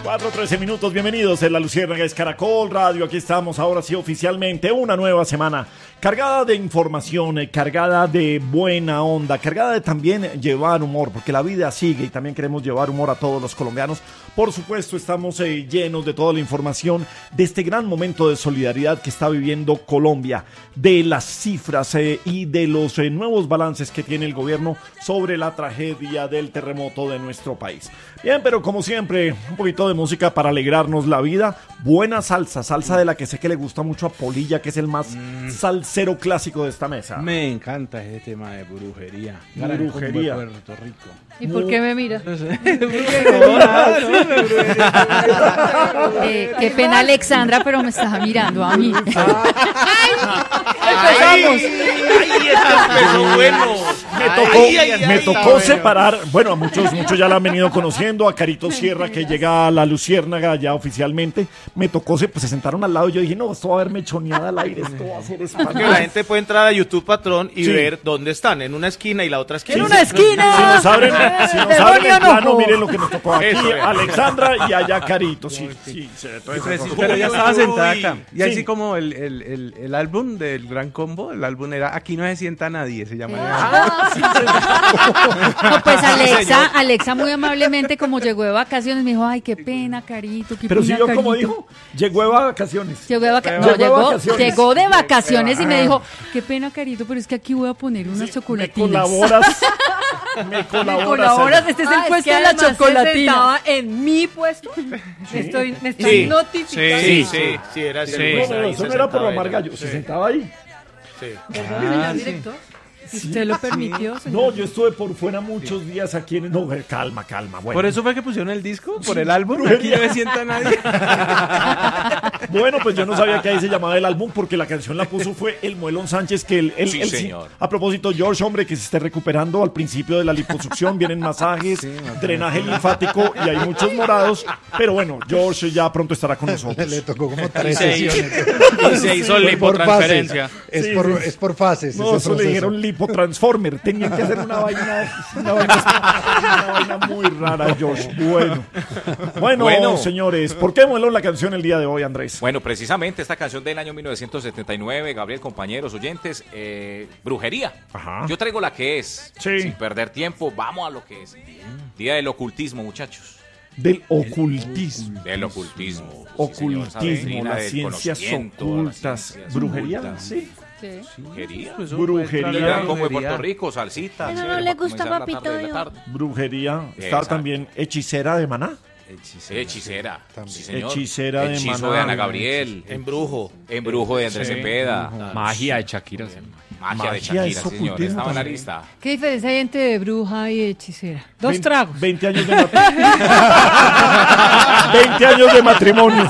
4:13 minutos, bienvenidos en La Luciérnaga, es Caracol Radio, aquí estamos ahora sí oficialmente, una nueva semana cargada de información, cargada de buena onda, cargada de también llevar humor, porque la vida sigue y también queremos llevar humor a todos los colombianos. Por supuesto, estamos llenos de toda la información de este gran momento de solidaridad que está viviendo Colombia, de las cifras y de los nuevos balances que tiene el gobierno sobre la tragedia del terremoto de nuestro país. Bien, pero como siempre, un poquito de música para alegrarnos la vida. Buena salsa de la que sé que le gusta mucho a Polilla, que es el más salsero clásico de esta mesa. Me encanta ese tema de brujería. Brujería. Puerto Rico. ¿Y por qué me mira? No sé. Qué pena Alexandra, pero me estás mirando a mí. ¡Ay! ¡Empezó bueno! Me tocó separar, bueno, a muchos ya la han venido conociendo, a Carito Sierra, que llega a La Luciérnaga ya oficialmente. Me tocó, pues se sentaron al lado y yo dije, no, esto va a haber mechoneada al aire, esto va a ser espantoso. Que la gente puede entrar a YouTube, patrón, y ver dónde están, en una esquina y la otra esquina. ¡En una esquina! Si nos abren el plano, miren lo que nos tocó aquí, Eso es. Alexandra y allá Carito, sí, se ve todo eso. Pero ya estaba sentada Uy. acá. Y así Sí. como el álbum del Gran Combo, el álbum era Aquí no se sienta nadie, se llama. No, pues Alexa muy amablemente, como llegó de vacaciones, me dijo, ay, qué pena, Carito, qué Pero pena, si yo como Carito. dijo, llegó de vacaciones. Llegó de llegó de vacaciones y me dijo, qué pena, Carito, pero es que aquí voy a poner unas Me chocolatinas. Me Colaboras, colaboras. este es el Es puesto que de la además se chocolatina. sentaba en mi puesto. Me estoy Sí. notificando. Sí, era así. No, eso no era por mamar gallo, se sentaba ahí. Sí. Señor director, si usted lo permitió, señor. No, yo estuve por fuera muchos días aquí en... No, calma, bueno. Por eso fue que pusieron el disco, por el álbum. Aquí no se sienta nadie. Bueno, pues yo no sabía que ahí se llamaba el álbum porque la canción la puso fue el Muelón Sánchez, que él señor. A propósito, George, hombre, que se esté recuperando al principio de la liposucción, vienen masajes, drenaje linfático y hay muchos morados, pero bueno, George ya pronto estará con nosotros. Le tocó como 3 se sesiones. Y se hizo Por lipotransferencia. fases. Sí, Es por fases. No, ese eso le proceso. dijeron lipotransformer. Tenían que hacer una vaina muy rara, George. Bueno, señores, ¿por qué Muelón la canción el día de hoy, Andrés? Bueno, precisamente esta canción del año 1979, Gabriel, compañeros, oyentes, brujería. Ajá. Yo traigo la que es, Sí. sin perder tiempo, vamos a lo que es. Día del ocultismo, muchachos. Del ocultismo. Del ocultismo. Ocultismo, Esa doctrina las del ciencias conocimiento, ocultas. las ciencias ¿Brujería? ocultas. Sí. Brujería. Pues, Brujería. Como en Puerto Rico, salsita. Pero no chévere, le para gusta comenzar la Papito tarde de la Dios. tarde. Brujería. Estaba Exacto. también hechicera de Maná. Hechicera. Sí, señor. Hechicera de Hechizo Maná. de Ana Gabriel. Embrujo. Embrujo de Andrés Cepeda. Magia de Shakira. Magia de es Shakira, sí, señor. ocultismo Estaba en la también. lista. ¿Qué diferencia hay entre bruja y hechicera? 2 tragos. 20 años de matrimonio. 20 años de matrimonio.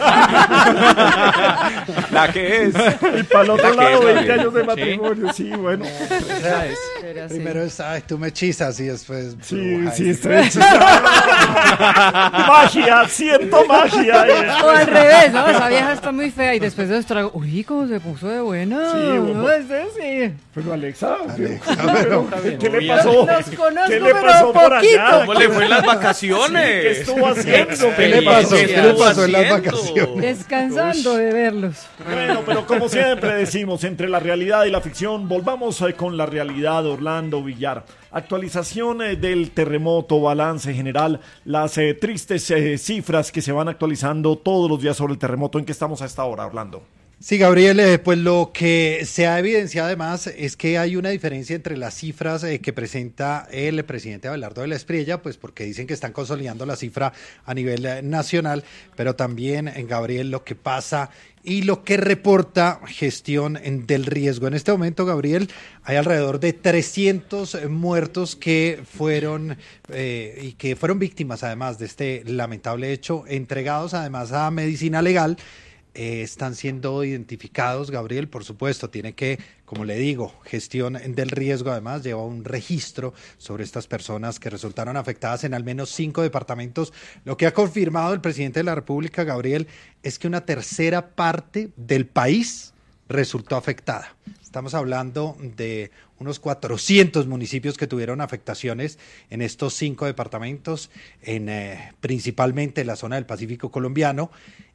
La que es. Y para el otro La que lado, es, 20 Gabriel. años de matrimonio. Sí, bueno. O sea, primero es, ay, tú me hechizas y después... Sí, bruja, sí, y- estoy hechizado. Magia, siento magia. O al revés, ¿no? Esa vieja está muy fea y después de 2 tragos, uy, cómo se puso de buena. Sí, No, este sí. Pero Alexa, pero- ¿qué le pasó? Los conozco, ¿Qué le pero pasó por poquito. allá? ¿Cómo le fue en las ¿Qué vacaciones? estuvo haciendo? ¿Qué le pasó? ¿Qué le pasó en las haciendo? vacaciones? Descansando de verlos. Bueno, pero como siempre decimos, entre la realidad y la ficción, volvamos con la realidad, Orlando Villar. Actualización del terremoto, balance general, las tristes cifras que se van actualizando todos los días sobre el terremoto. ¿En qué estamos a esta hora, Orlando? Sí, Gabriel, pues lo que se ha evidenciado además es que hay una diferencia entre las cifras que presenta el presidente Abelardo de la Espriella, pues porque dicen que están consolidando la cifra a nivel nacional, pero también, Gabriel, lo que pasa y lo que reporta gestión del riesgo. En este momento, Gabriel, hay alrededor de 300 muertos que fueron y que fueron víctimas además de este lamentable hecho, entregados además a medicina legal. Están siendo identificados, Gabriel, por supuesto, tiene que, como le digo, gestión del riesgo, además lleva un registro sobre estas personas que resultaron afectadas en al menos 5 departamentos. Lo que ha confirmado el presidente de la República, Gabriel, es que una tercera parte del país resultó afectada. Estamos hablando de unos 400 municipios que tuvieron afectaciones en estos 5 departamentos, principalmente en la zona del Pacífico colombiano.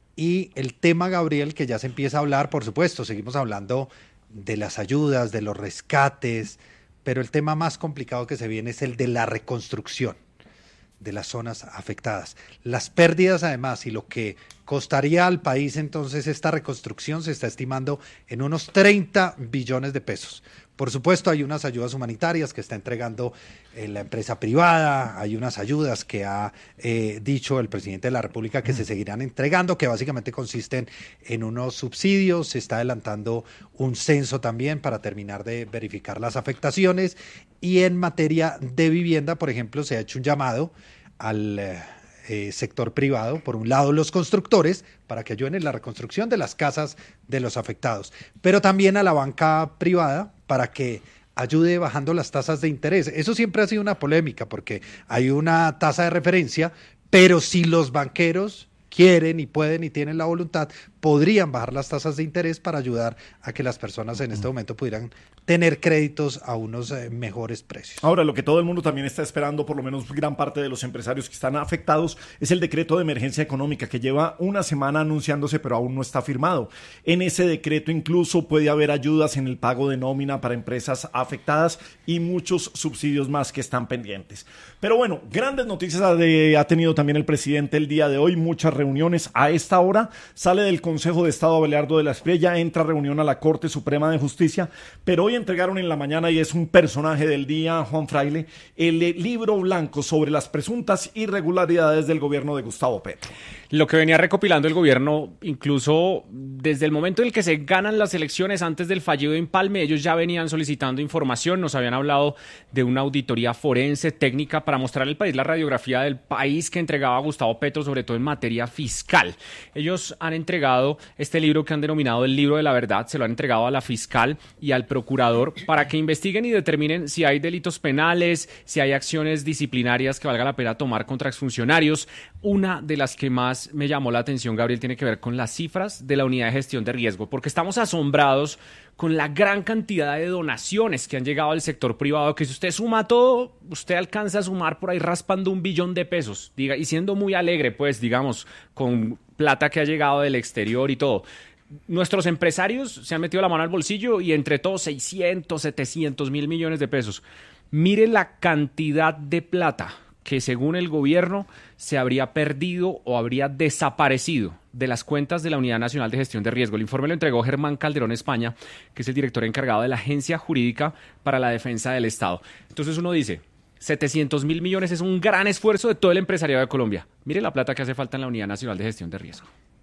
Y el tema, Gabriel, que ya se empieza a hablar, por supuesto, seguimos hablando de las ayudas, de los rescates, pero el tema más complicado que se viene es el de la reconstrucción de las zonas afectadas. Las pérdidas, además, y lo que costaría al país entonces esta reconstrucción se está estimando en unos 30 billones de pesos. Por supuesto, hay unas ayudas humanitarias que está entregando la empresa privada, hay unas ayudas que ha dicho el presidente de la República que se seguirán entregando, que básicamente consisten en unos subsidios. Se está adelantando un censo también para terminar de verificar las afectaciones, y en materia de vivienda, por ejemplo, se ha hecho un llamado al sector privado, por un lado los constructores, para que ayuden en la reconstrucción de las casas de los afectados, pero también a la banca privada para que ayude bajando las tasas de interés. Eso siempre ha sido una polémica porque hay una tasa de referencia, pero si los banqueros quieren y pueden y tienen la voluntad, podrían bajar las tasas de interés para ayudar a que las personas en este momento pudieran tener créditos a unos mejores precios. Ahora, lo que todo el mundo también está esperando, por lo menos gran parte de los empresarios que están afectados, es el decreto de emergencia económica que lleva una semana anunciándose, pero aún no está firmado. En ese decreto incluso puede haber ayudas en el pago de nómina para empresas afectadas y muchos subsidios más que están pendientes. Pero bueno, grandes noticias ha tenido también el presidente el día de hoy, muchas reuniones. A esta hora sale del Consejo de Estado Abelardo de la Espriella, entra a reunión a la Corte Suprema de Justicia, pero hoy entregaron en la mañana, y es un personaje del día, Juan Fraile, el libro blanco sobre las presuntas irregularidades del gobierno de Gustavo Petro. Lo que venía recopilando el gobierno, incluso desde el momento en el que se ganan las elecciones, antes del fallido empalme, ellos ya venían solicitando información, nos habían hablado de una auditoría forense técnica para mostrar al país la radiografía del país que entregaba Gustavo Petro, sobre todo en materia fiscal. Ellos han entregado este libro que han denominado el libro de la verdad, se lo han entregado a la fiscal y al procurador para que investiguen y determinen si hay delitos penales, si hay acciones disciplinarias que valga la pena tomar contra exfuncionarios. Una de las que más me llamó la atención, Gabriel, tiene que ver con las cifras de la unidad de gestión de riesgo, porque estamos asombrados con la gran cantidad de donaciones que han llegado al sector privado, que si usted suma todo, usted alcanza a sumar por ahí raspando 1 billón de pesos, y siendo muy alegre, pues, digamos, con plata que ha llegado del exterior y todo. Nuestros empresarios se han metido la mano al bolsillo y entre todos 600, 700 mil millones de pesos. Mire la cantidad de plata que según el gobierno se habría perdido o habría desaparecido de las cuentas de la Unidad Nacional de Gestión de Riesgo. El informe lo entregó Germán Calderón España, que es el director encargado de la Agencia Jurídica para la Defensa del Estado. Entonces uno dice, 700 mil millones es un gran esfuerzo de todo el empresariado de Colombia. Mire la plata que hace falta en la Unidad Nacional de Gestión de Riesgo.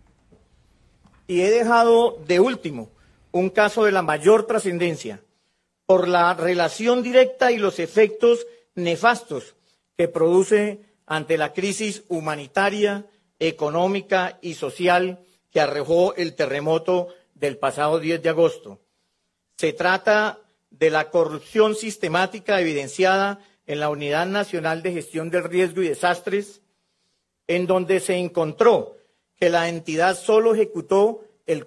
Y he dejado de último un caso de la mayor trascendencia por la relación directa y los efectos nefastos que produce ante la crisis humanitaria, económica y social que arrojó el terremoto del pasado 10 de agosto. Se trata de la corrupción sistemática evidenciada en la Unidad Nacional de Gestión del Riesgo y Desastres, en donde se encontró que la entidad solo ejecutó